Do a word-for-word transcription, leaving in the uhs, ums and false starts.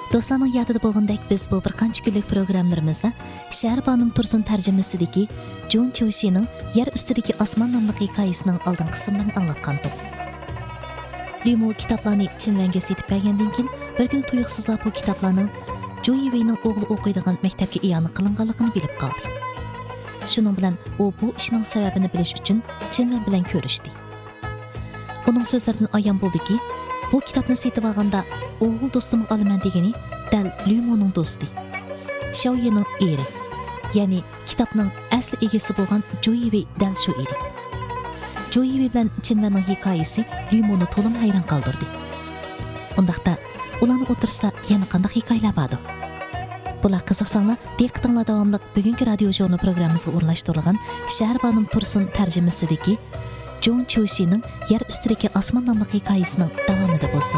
Dostlarning yadida bo'lgandek biz bu bir qancha kunlik programmalarimizda Shahribonum Tursun tarjimasidagi Jon Chushining Yer ustidagi osmon nomli hikoyasining oldingi qismlarini anglatgandik. Limo kitoblarni Chinvanga setib bergandan keyin bir kun tuyuqsizlar bu kitoblarning Jo Yiweining o'g'li o'qiydigan maktabga iyona qilinganligini bilib qoldi. Shuning bilan u bu ishning sababini bilish uchun Chinvan bilan ko'rishdi. Uning so'zlaridan ayon bo'ldiki, bu kitobni setib olganda o'g'il do'stimni olaman degani dal Limoning do'sti. Xiaoyining eri, ya'ni kitobning asli egasi bo'lgan Jo Yiwei dal shu edi. Jo Yiwei bilan Chinvanning hikoyasi Limoni to'lim hayron qoldirdi. Undaqda ularning o'tirsida yana qanday hikoyalar bordi? Bular qiziqsanglar, diqqatinglar davomli bugungi radio jurnal programmamizga o'rnashtirilgan Shahribonum Tursun tarjimasidagi Jon Chushining Yer ustidagi osmon nomli hikoyasining davomida bo'lsin.